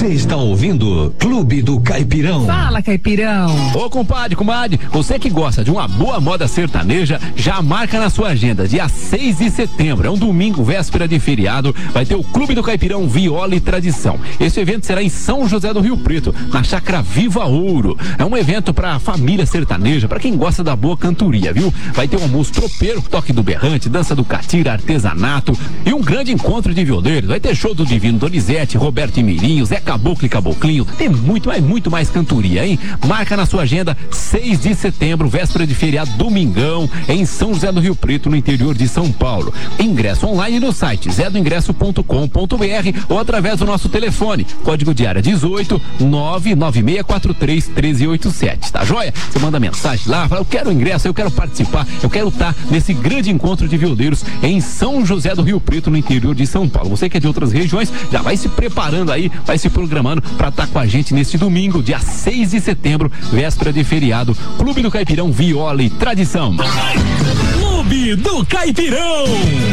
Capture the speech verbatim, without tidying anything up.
está ouvindo Clube do Caipirão. Fala, Caipirão. Ô, compadre, comadre, você que gosta de uma boa moda sertaneja, já marca na sua agenda, dia seis de setembro, é um domingo, véspera de feriado, vai ter o Clube do Caipirão Viola e Tradição. Esse evento será em São José do Rio Preto, na Chácara Viva Ouro. É um evento pra família sertaneja, pra quem gosta da boa cantoria, viu? Vai ter um almoço tropeiro, toque do berrante, dança do catira, artesanato e um grande encontro de violeiros. Vai ter show do Divino Donizete, Roberto e Mirinho, Zé Caboclo e Caboclinho. Tem muito, mas muito mais cantoria, hein? Marca na sua agenda, seis de setembro, véspera de feriado, domingão, em São José do Rio Preto, no interior de São Paulo. Ingresso online no site zé do ingresso ponto com ponto br ou através do nosso telefone, código de área dezoito, nove nove seis quatro três, um três oito sete, tá joia? Você manda mensagem lá, fala, eu quero ingresso, eu quero participar, eu quero estar nesse grande encontro de violeiros em São José do Rio Preto, no interior de São Paulo. Você que é de outras regiões, já vai se preparando aí, vai se programando para estar com a gente neste domingo, dia seis de setembro, véspera de feriado. Clube do Caipirão Viola e Tradição. Clube do Caipirão.